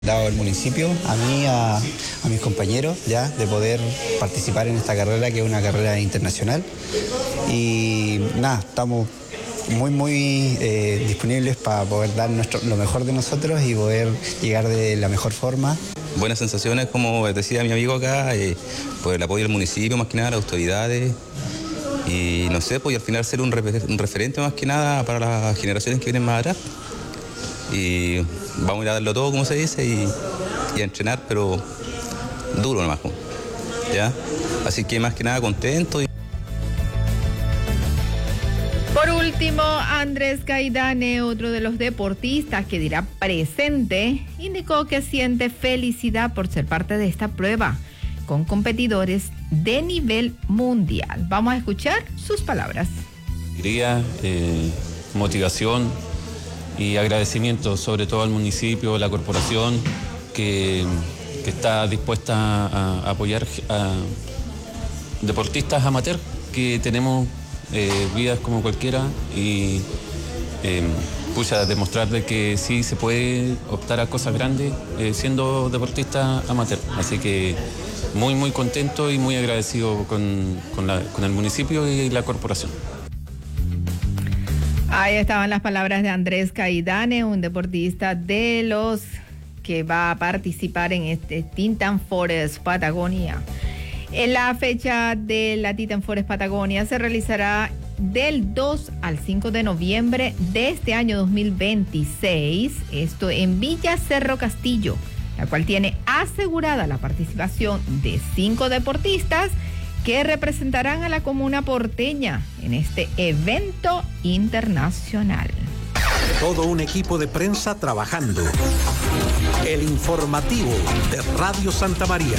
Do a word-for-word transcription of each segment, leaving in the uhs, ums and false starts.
Dado el municipio, a mí, a, a mis compañeros, ya, de poder participar en esta carrera, que es una carrera internacional. Y nada, estamos muy, muy eh, disponibles para poder dar nuestro, lo mejor de nosotros y poder llegar de la mejor forma. Buenas sensaciones, como decía mi amigo acá, eh, por el apoyo del municipio, más que nada, las autoridades. Y no sé, pues al final ser un, refer un referente más que nada para las generaciones que vienen más atrás. Y vamos a ir a darlo todo, como se dice, y, y a entrenar, pero duro nomás, ¿ya? Así que más que nada contento. Por último, Andrés Caidane, otro de los deportistas que dirá presente, indicó que siente felicidad por ser parte de esta prueba con competidores de nivel mundial. Vamos a escuchar sus palabras. Alegría, eh, motivación y agradecimiento sobre todo al municipio, la corporación que, que está dispuesta a, a apoyar a deportistas amateurs que tenemos eh, vidas como cualquiera y eh, pucha, demostrar de que sí se puede optar a cosas grandes eh, siendo deportista amateur. Así que muy muy contento y muy agradecido con, con, la, con el municipio y la corporación. Ahí estaban las palabras de Andrés Caidane, un deportista de los que va a participar en este Titan Forest Patagonia. En la fecha de la Titan Forest Patagonia se realizará del dos al cinco de noviembre de este año dos mil veintiséis, esto en Villa Cerro Castillo, la cual tiene asegurada la participación de cinco deportistas que representarán a la comuna porteña en este evento internacional. Todo un equipo de prensa trabajando. El informativo de Radio Santa María.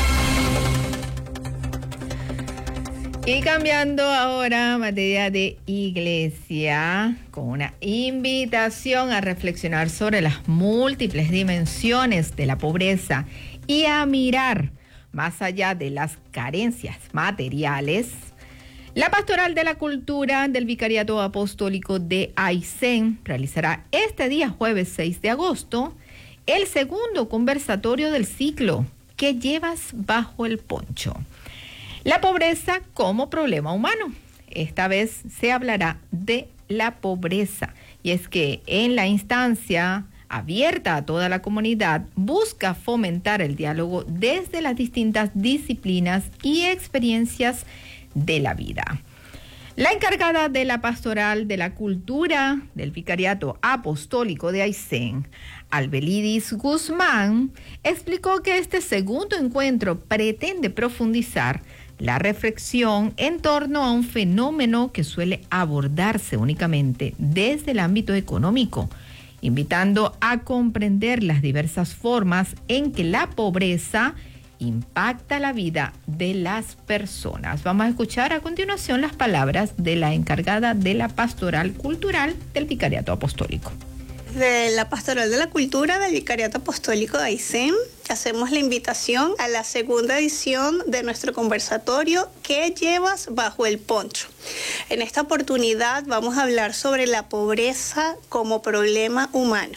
Y cambiando ahora materia de iglesia, con una invitación a reflexionar sobre las múltiples dimensiones de la pobreza y a mirar más allá de las carencias materiales, la Pastoral de la Cultura del Vicariato Apostólico de Aysén realizará este día jueves seis de agosto el segundo conversatorio del ciclo ¿Qué llevas bajo el poncho? La pobreza como problema humano. Esta vez se hablará de la pobreza, y es que en la instancia abierta a toda la comunidad, busca fomentar el diálogo desde las distintas disciplinas y experiencias de la vida. La encargada de la Pastoral de la Cultura del Vicariato Apostólico de Aysén, Albelidis Guzmán, explicó que este segundo encuentro pretende profundizar la reflexión en torno a un fenómeno que suele abordarse únicamente desde el ámbito económico, invitando a comprender las diversas formas en que la pobreza impacta la vida de las personas. Vamos a escuchar a continuación las palabras de la encargada de la Pastoral Cultural del Vicariato Apostólico. De la Pastoral de la Cultura del Vicariato Apostólico de Aysén, hacemos la invitación a la segunda edición de nuestro conversatorio ¿Qué llevas bajo el poncho? En esta oportunidad vamos a hablar sobre la pobreza como problema humano.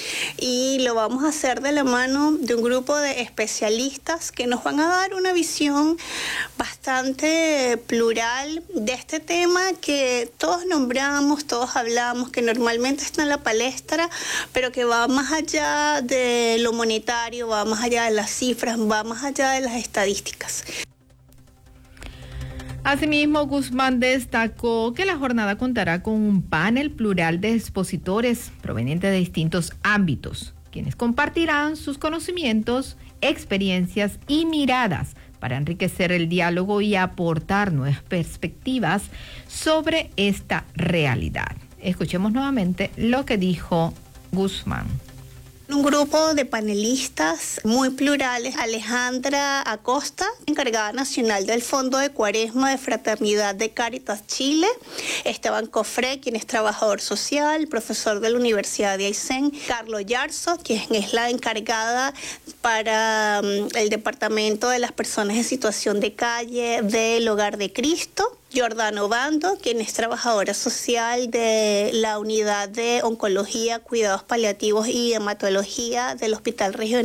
Y lo vamos a hacer de la mano de un grupo de especialistas que nos van a dar una visión bastante plural de este tema que todos nombramos, todos hablamos, que normalmente está en la palestra, pero que va más allá de lo monetario, va más allá de las cifras, va más allá de las estadísticas. Asimismo, Guzmán destacó que la jornada contará con un panel plural de expositores provenientes de distintos ámbitos, quienes compartirán sus conocimientos, experiencias y miradas para enriquecer el diálogo y aportar nuevas perspectivas sobre esta realidad. Escuchemos nuevamente lo que dijo Guzmán. Un grupo de panelistas muy plurales: Alejandra Acosta, encargada nacional del Fondo de Cuaresma de Fraternidad de Cáritas Chile; Esteban Cofré, quien es trabajador social, profesor de la Universidad de Aysén; Carlos Yarzo, quien es la encargada para um, el Departamento de las Personas en Situación de Calle del Hogar de Cristo; Jordano Bando, quien es trabajadora social de la Unidad de Oncología, Cuidados Paliativos y Hematología del Hospital Regional